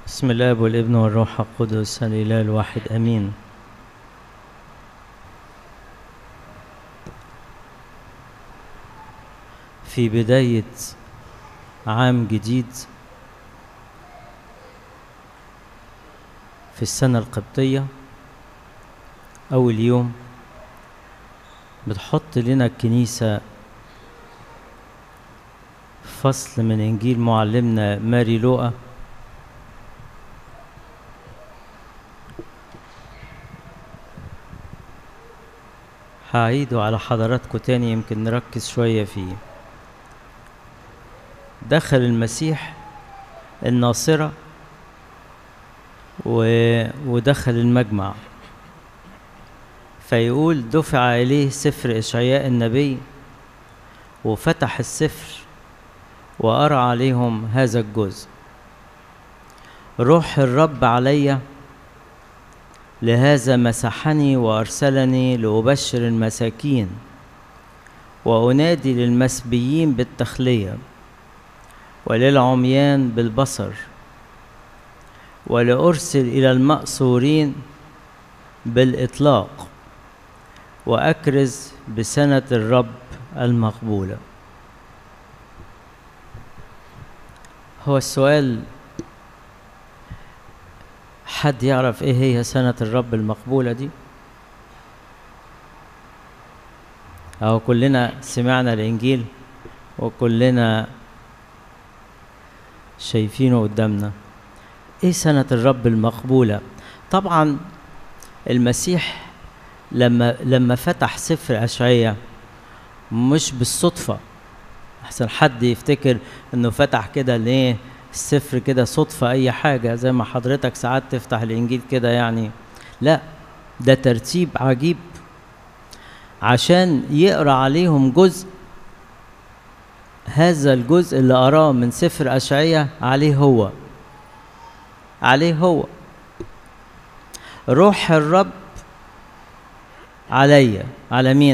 بسم الله والابن والروح القدس الإله الواحد أمين. في بداية عام جديد في السنة القبطية، أول يوم بتحط لنا الكنيسة فصل من إنجيل معلمنا ماري لوقا، هعيده على حضراتكم تاني يمكن نركز شوية فيه. دخل المسيح الناصرة ودخل المجمع، فيقول دفع إليه سفر إشعياء النبي، وفتح السفر وقرأ عليهم هذا الجزء: روح الرب علي، لهذا مسحني وأرسلني لأبشر المساكين وأنادي للمسبيين بالتخلية وللعميان بالبصر، ولأرسل إلى المأسورين بالإطلاق، وأكرز بسنة الرب المقبولة. هو السؤال، حد يعرف ايه هي سنة الرب المقبولة دي؟ أو كلنا سمعنا الإنجيل وكلنا شايفينه قدامنا. ايه سنة الرب المقبولة؟ طبعا المسيح لما فتح سفر أشعياء مش بالصدفة، احسن حد يفتكر انه فتح كده ليه السفر كده صدفة اي حاجة، زي ما حضرتك ساعات تفتح الانجيل كده يعني. لا، ده ترتيب عجيب عشان يقرأ عليهم جزء. هذا الجزء اللي قراه من سفر أشعياء عليه هو روح الرب عليا. على مين؟